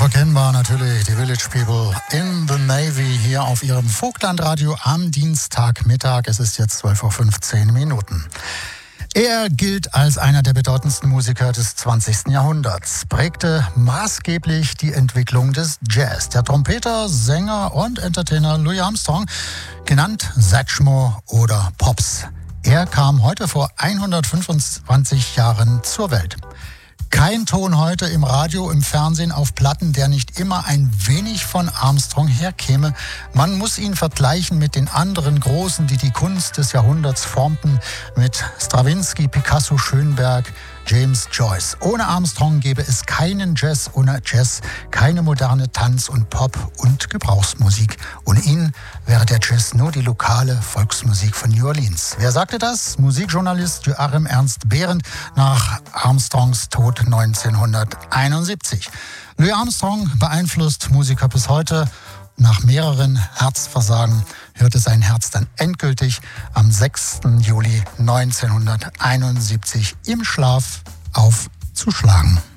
Unverkennbar natürlich die Village People in the Navy hier auf ihrem Vogtlandradio am Dienstagmittag. Es ist jetzt 12:15 Uhr. Er gilt als einer der bedeutendsten Musiker des 20. Jahrhunderts, prägte maßgeblich die Entwicklung des Jazz. Der Trompeter, Sänger und Entertainer Louis Armstrong, genannt Satchmo oder Pops. Er kam heute vor 125 Jahren zur Welt. Kein Ton heute im Radio, im Fernsehen, auf Platten, der nicht immer ein wenig von Armstrong herkäme. Man muss ihn vergleichen mit den anderen Großen, die die Kunst des Jahrhunderts formten, mit Stravinsky, Picasso, Schönberg, James Joyce. Ohne Armstrong gäbe es keinen Jazz, ohne Jazz keine moderne Tanz- und Pop- und Gebrauchsmusik. Ohne ihn wäre der Jazz nur die lokale Volksmusik von New Orleans. Wer sagte das? Musikjournalist Joachim Ernst Behrendt nach Armstrongs Tod 1971. Louis Armstrong beeinflusst Musiker bis heute. Nach mehreren Herzversagen hörte sein Herz dann endgültig am 6. Juli 1971 im Schlaf auf zu schlagen.